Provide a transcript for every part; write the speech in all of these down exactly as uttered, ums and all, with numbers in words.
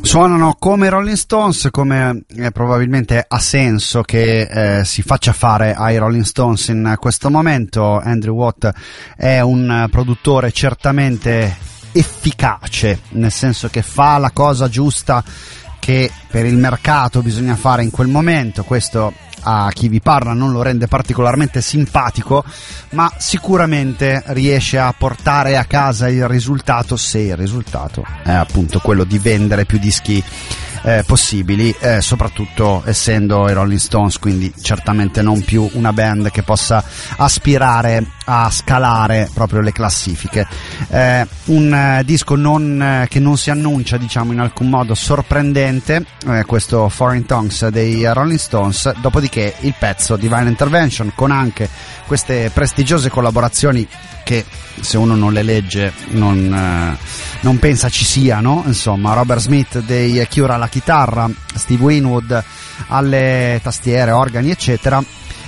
Suonano come Rolling Stones, come eh, probabilmente ha senso che eh, si faccia fare ai Rolling Stones in questo momento. Andrew Watt è un produttore certamente efficace, nel senso che fa la cosa giusta che per il mercato bisogna fare in quel momento. Questo a chi vi parla non lo rende particolarmente simpatico, ma sicuramente riesce a portare a casa il risultato, se il risultato è appunto quello di vendere più dischi eh, possibili, eh, soprattutto essendo i Rolling Stones, quindi certamente non più una band che possa aspirare a scalare proprio le classifiche. Eh, un eh, disco non, eh, che non si annuncia, diciamo, in alcun modo sorprendente, eh, questo Foreign Tongues dei Rolling Stones. Dopodiché il pezzo Divine Intervention, con anche queste prestigiose collaborazioni che se uno non le legge non, eh, non pensa ci siano, insomma, Robert Smith dei Cure alla chitarra, Steve Winwood alle tastiere, organi eccetera.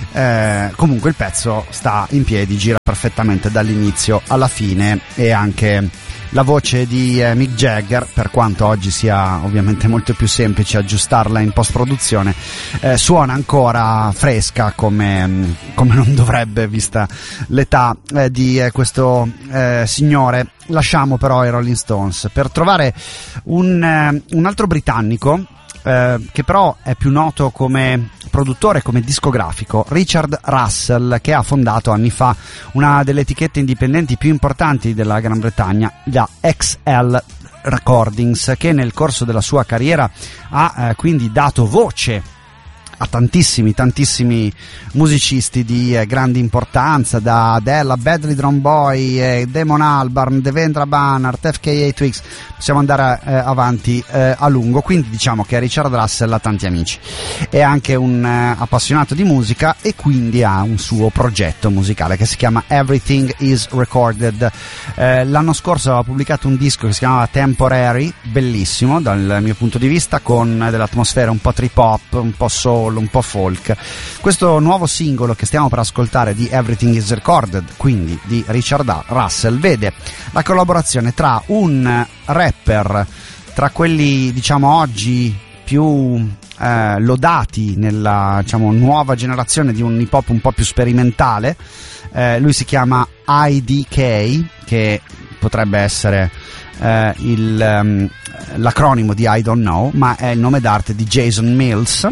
Eh, comunque il pezzo sta in piedi, gira perfettamente dall'inizio alla fine, e anche la voce di eh, Mick Jagger, per quanto oggi sia ovviamente molto più semplice aggiustarla in post-produzione, eh, suona ancora fresca come, come non dovrebbe, vista l'età eh, di eh, questo eh, signore. Lasciamo però i Rolling Stones per trovare un, eh, un altro britannico eh, che però è più noto come produttore, come discografico, Richard Russell, che ha fondato anni fa una delle etichette indipendenti più importanti della Gran Bretagna, la X L Recordings, che nel corso della sua carriera ha eh, quindi dato voce a tantissimi, tantissimi musicisti di eh, grande importanza, da Adele a Badly Drawn Boy, eh, Damon Albarn, Devendra Banhart, F K A Twigs, possiamo andare eh, avanti eh, a lungo. Quindi diciamo che Richard Russell ha tanti amici, è anche un eh, appassionato di musica, e quindi ha un suo progetto musicale che si chiama Everything is Recorded. Eh, l'anno scorso aveva pubblicato un disco che si chiamava Temporary, bellissimo dal mio punto di vista, con dell'atmosfera un po' trip hop, un po' soul, un po' folk. Questo nuovo singolo che stiamo per ascoltare, di Everything is Recorded, quindi di Richard Russell, vede la collaborazione tra un rapper, tra quelli diciamo oggi più eh, lodati nella, diciamo, nuova generazione di un hip hop un po' più sperimentale. Eh, lui si chiama I D K, che potrebbe essere eh, il, um, l'acronimo di I Don't Know, ma è il nome d'arte di Jason Mills.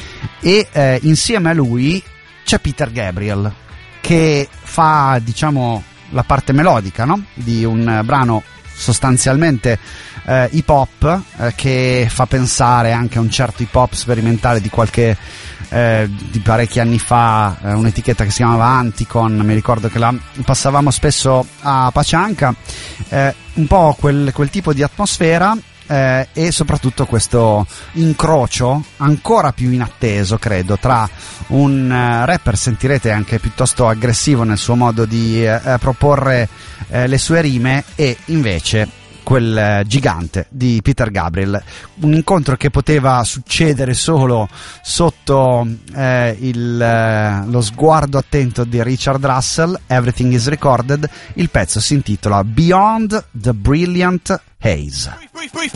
E eh, insieme a lui c'è Peter Gabriel, che fa, diciamo, la parte melodica, no? Di un eh, brano sostanzialmente eh, hip hop, eh, che fa pensare anche a un certo hip hop sperimentale di qualche eh, di parecchi anni fa, eh, un'etichetta che si chiamava Anticon, mi ricordo che la passavamo spesso a Pacianca, eh, un po' quel, quel tipo di atmosfera. Eh, e soprattutto questo incrocio ancora più inatteso, credo, tra un uh, rapper, sentirete, anche piuttosto aggressivo nel suo modo di eh, proporre eh, le sue rime, e invece quel eh, gigante di Peter Gabriel. Un incontro che poteva succedere solo sotto eh, il, eh, lo sguardo attento di Richard Russell. Everything is Recorded. Il pezzo si intitola Beyond the Brilliant Haze.